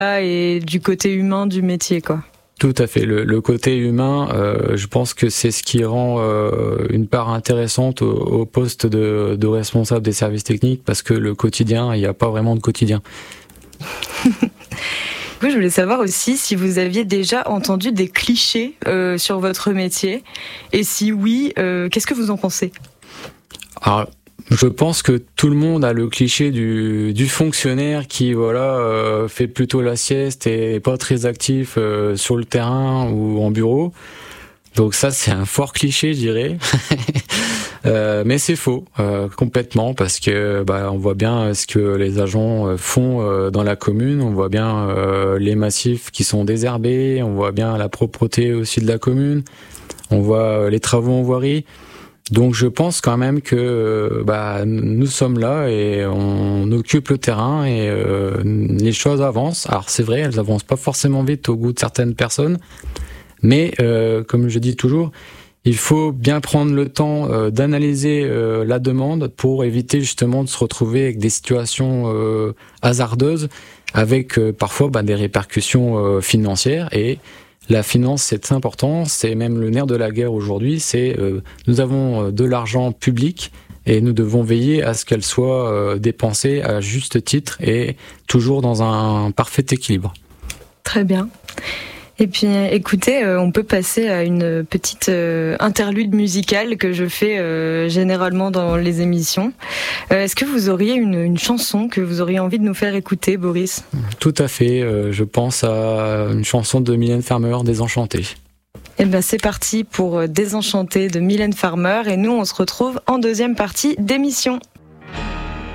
et du côté humain du métier, quoi. Tout à fait. Le côté humain, je pense que c'est ce qui rend une part intéressante au poste de responsable des services techniques, parce que le quotidien, il n'y a pas vraiment de quotidien. Je voulais savoir aussi si vous aviez déjà entendu des clichés sur votre métier, et si oui, qu'est-ce que vous en pensez ? Alors, je pense que tout le monde a le cliché du fonctionnaire qui fait plutôt la sieste et pas très actif sur le terrain ou en bureau. Donc ça, c'est un fort cliché, je dirais. Mais c'est faux complètement, parce que on voit bien ce que les agents font dans la commune. On voit bien les massifs qui sont désherbés. On voit bien la propreté aussi de la commune. On voit les travaux en voirie. Donc je pense quand même que nous sommes là et on occupe le terrain et les choses avancent. Alors c'est vrai, elles avancent pas forcément vite au goût de certaines personnes, mais comme je dis toujours, il faut bien prendre le temps d'analyser la demande pour éviter justement de se retrouver avec des situations hasardeuses, avec parfois des répercussions financières. Et la finance, c'est important, c'est même le nerf de la guerre aujourd'hui. Nous avons de l'argent public et nous devons veiller à ce qu'elle soit dépensée à juste titre et toujours dans un parfait équilibre. Très bien. Et puis, écoutez, on peut passer à une petite interlude musicale que je fais généralement dans les émissions. Est-ce que vous auriez une chanson que vous auriez envie de nous faire écouter, Boris ? Tout à fait. Je pense à une chanson de Mylène Farmer, Désenchantée. Eh ben, c'est parti pour Désenchantée de Mylène Farmer. Et nous, on se retrouve en deuxième partie d'émission.